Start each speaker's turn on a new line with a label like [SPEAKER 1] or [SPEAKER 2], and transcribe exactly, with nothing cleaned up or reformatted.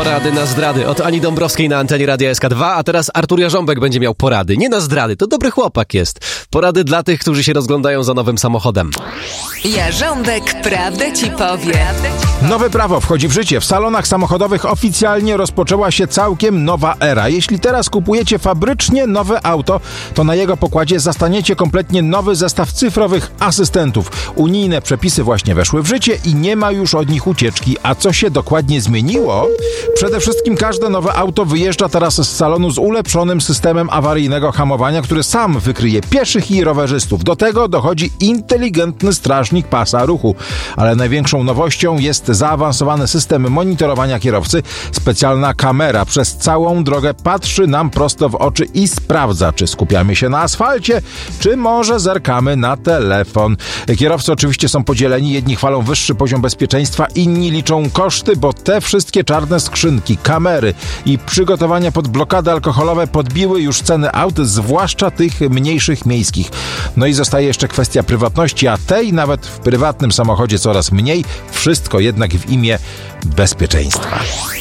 [SPEAKER 1] Porady na zdrady od Ani Dąbrowskiej na antenie Radia S K dwa, a teraz Artur Jarząbek będzie miał porady. Nie na zdrady, to dobry chłopak jest. Porady dla tych, którzy się rozglądają za nowym samochodem.
[SPEAKER 2] Jarząbek prawdę ci powie.
[SPEAKER 3] Nowe prawo wchodzi w życie. W salonach samochodowych oficjalnie rozpoczęła się całkiem nowa era. Jeśli teraz kupujecie fabrycznie nowe auto, to na jego pokładzie zastaniecie kompletnie nowy zestaw cyfrowych asystentów. Unijne przepisy właśnie weszły w życie i nie ma już od nich ucieczki. A co się dokładnie zmieniło? Przede wszystkim każde nowe auto wyjeżdża teraz z salonu z ulepszonym systemem awaryjnego hamowania, który sam wykryje pieszych i rowerzystów. Do tego dochodzi inteligentny strażnik pasa ruchu. Ale największą nowością jest zaawansowany system monitorowania kierowcy. Specjalna kamera przez całą drogę patrzy nam prosto w oczy i sprawdza, czy skupiamy się na asfalcie, czy może zerkamy na telefon. Kierowcy oczywiście są podzieleni. Jedni chwalą wyższy poziom bezpieczeństwa, inni liczą koszty, bo te wszystkie czarne skrzynki, kamery i przygotowania pod blokady alkoholowe podbiły już ceny aut, zwłaszcza tych mniejszych miejskich. No i zostaje jeszcze kwestia prywatności, a tej nawet w prywatnym samochodzie coraz mniej. Wszystko jednak w imię bezpieczeństwa.